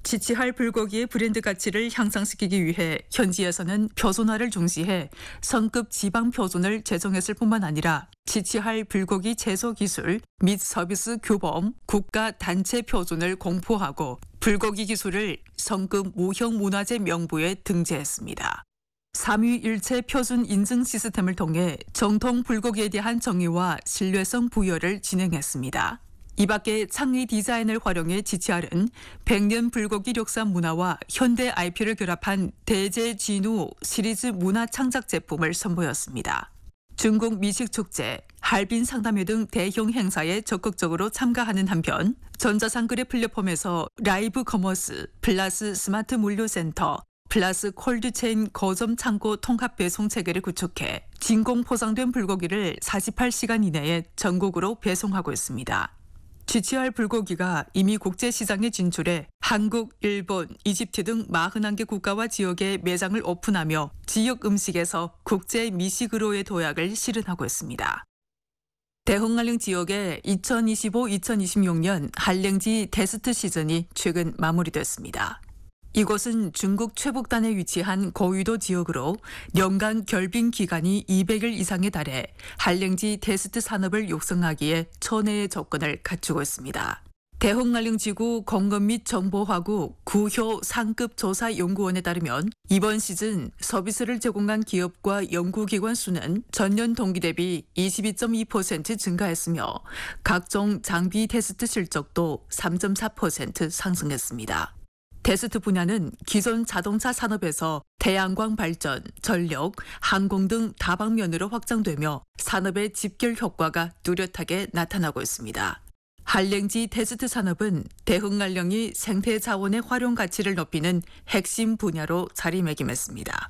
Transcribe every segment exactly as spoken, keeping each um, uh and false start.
지치할 불고기의 브랜드 가치를 향상시키기 위해 현지에서는 표준화를 중시해 성급 지방 표준을 제정했을 뿐만 아니라 지치할 불고기 제조 기술 및 서비스 규범 국가 단체 표준을 공포하고 불고기 기술을 성급 무형 문화재 명부에 등재했습니다. 삼위일체 표준 인증 시스템을 통해 정통 불고기에 대한 정의와 신뢰성 부여를 진행했습니다. 이 밖에 창의 디자인을 활용해 지치알은 백년 불고기 력산 문화와 현대 아이피를 결합한 대제진우 시리즈 문화 창작 제품을 선보였습니다. 중국 미식축제, 할빈 상담회 등 대형 행사에 적극적으로 참가하는 한편 전자상거래 플랫폼에서 라이브 커머스, 플러스 스마트 물류센터, 플러스 콜드체인 거점 창고 통합 배송 체계를 구축해 진공 포장된 불고기를 사십팔 시간 이내에 전국으로 배송하고 있습니다. 지치알 불고기가 이미 국제시장에 진출해 한국, 일본, 이집트 등 사십일 개 국가와 지역에 매장을 오픈하며 지역 음식에서 국제 미식으로의 도약을 실현하고 있습니다. 대흥알령 지역의 이천이십오 이천이십육 년 한랭지 테스트 시즌이 최근 마무리됐습니다. 이곳은 중국 최북단에 위치한 고위도 지역으로 연간 결빙 기간이 이백 일 이상에 달해 한랭지 테스트 산업을 육성하기에 천혜의 조건을 갖추고 있습니다. 대흥알령지구 공급 및 정보화국 구효 상급 조사 연구원에 따르면 이번 시즌 서비스를 제공한 기업과 연구기관 수는 전년 동기 대비 이십이 점 이 퍼센트 증가했으며 각종 장비 테스트 실적도 삼 점 사 퍼센트 상승했습니다. 테스트 분야는 기존 자동차 산업에서 태양광 발전, 전력, 항공 등 다방면으로 확장되며 산업의 집결 효과가 뚜렷하게 나타나고 있습니다. 한랭지 테스트 산업은 대흥알령이 생태 자원의 활용 가치를 높이는 핵심 분야로 자리매김했습니다.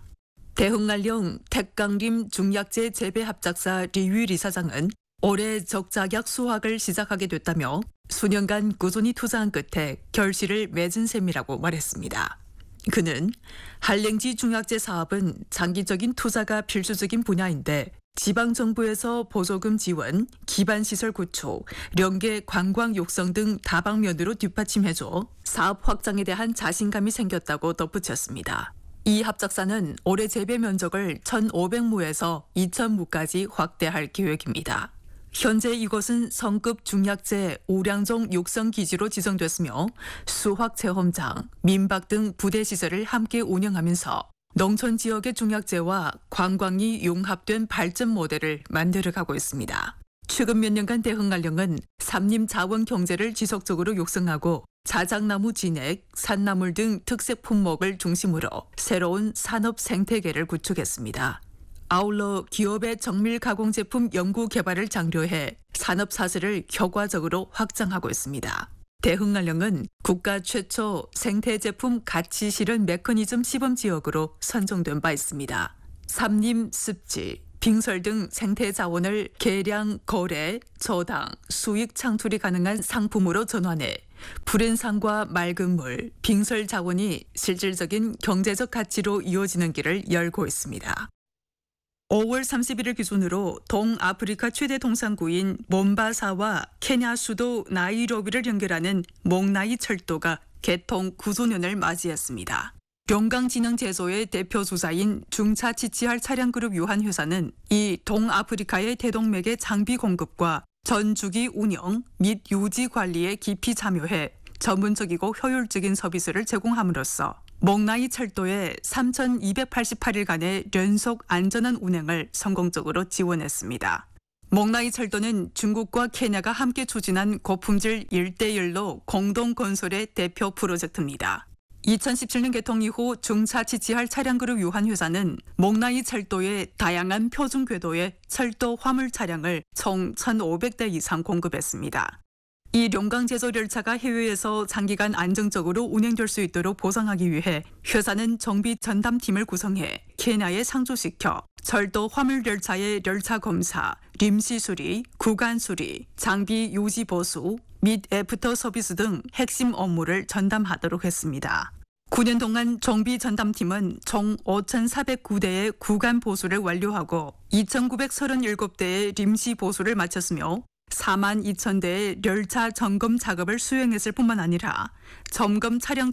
대흥알령 택강림 중약재 재배 합작사 리유리 사장은 올해 적자약 수확을 시작하게 됐다며 수년간 꾸준히 투자한 끝에 결실을 맺은 셈이라고 말했습니다. 그는 한랭지 중약재 사업은 장기적인 투자가 필수적인 분야인데 지방정부에서 보조금 지원, 기반시설 구축, 령계 관광 육성 등 다방면으로 뒷받침해줘 사업 확장에 대한 자신감이 생겼다고 덧붙였습니다. 이 합작사는 올해 재배 면적을 천오백 무에서 이천 무까지 확대할 계획입니다. 현재 이곳은 성급 중약재 우량종 육성 기지로 지정됐으며 수확 체험장, 민박 등 부대 시설을 함께 운영하면서 농촌 지역의 중약재와 관광이 융합된 발전 모델을 만들어가고 있습니다. 최근 몇 년간 대흥알령은 삼림 자원 경제를 지속적으로 육성하고 자작나무 진액, 산나물 등 특색 품목을 중심으로 새로운 산업 생태계를 구축했습니다. 아울러 기업의 정밀 가공 제품 연구 개발을 장려해 산업 사슬을 효과적으로 확장하고 있습니다. 대흥알령은 국가 최초 생태 제품 가치 실현 메커니즘 시범 지역으로 선정된 바 있습니다. 삼림, 습지, 빙설 등 생태 자원을 계량, 거래, 저당, 수익 창출이 가능한 상품으로 전환해 불엔산과 맑은 물, 빙설 자원이 실질적인 경제적 가치로 이어지는 길을 열고 있습니다. 오월 삼십일일 기준으로 동아프리카 최대 동산구인 몬바사와 케냐 수도 나이로비를 연결하는 몽나이 철도가 개통 구조 년을 맞이했습니다. 용강진흥제조의 대표 주사인 중차 지치할 차량그룹 유한회사는 이 동아프리카의 대동맥의 장비 공급과 전주기 운영 및 유지 관리에 깊이 참여해 전문적이고 효율적인 서비스를 제공함으로써 몽나이 철도의 삼천이백팔십팔 일간의 연속 안전한 운행을 성공적으로 지원했습니다. 몽나이 철도는 중국과 케냐가 함께 추진한 고품질 일 대 일로 공동 건설의 대표 프로젝트입니다. 이천십칠 년 개통 이후 중차 지치할 차량그룹 유한회사는 몽나이 철도의 다양한 표준 궤도의 철도 화물 차량을 총 천오백 대 이상 공급했습니다. 이 용강 제조 열차가 해외에서 장기간 안정적으로 운행될 수 있도록 보상하기 위해 회사는 정비 전담팀을 구성해 케냐에 상주시켜 철도 화물 열차의 열차 검사, 림시 수리, 구간 수리, 장비 유지 보수 및 애프터 서비스 등 핵심 업무를 전담하도록 했습니다. 구 년 동안 정비 전담팀은 총 오천사백구 대의 구간 보수를 완료하고 이천구백삼십칠 대의 림시 보수를 마쳤으며 사만 이천 대의 열차 점검 작업을 수행했을 뿐만 아니라 점검 차량